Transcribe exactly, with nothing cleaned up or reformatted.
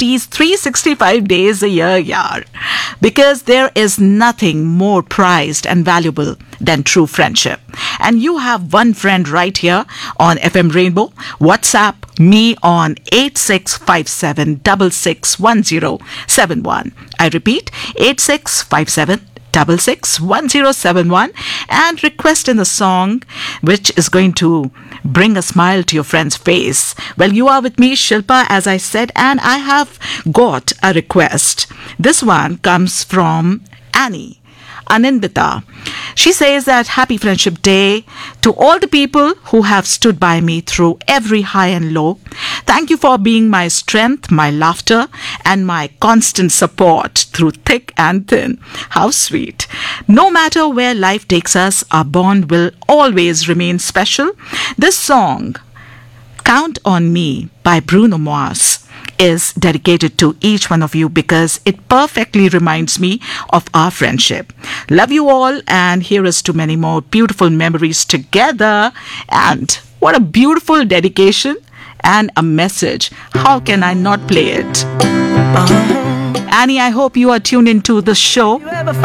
besties three hundred sixty-five days a year, yaar. Because there is nothing more prized and valuable than true friendship. And you have one friend right here on F M Rainbow. WhatsApp me on eight six five seven six six one zero seven one. I repeat, eight six five seven six six one zero seven one, and request in the song which is going to bring a smile to your friend's face. Well, you are with me, Shilpa, as I said, and I have got a request. This one comes from Annie Anindita. She says that happy Friendship Day to all the people who have stood by me through every high and low. Thank you for being my strength, my laughter, and my constant support through thick and thin. How sweet. No matter where life takes us, our bond will always remain special. This song, Count on Me by Bruno Mars, is dedicated to each one of you because it perfectly reminds me of our friendship. Love you all, and here is to many more beautiful memories together. And what a beautiful dedication and a message. How can I not play it? Uh-huh. Annie, I hope you are tuned into the show.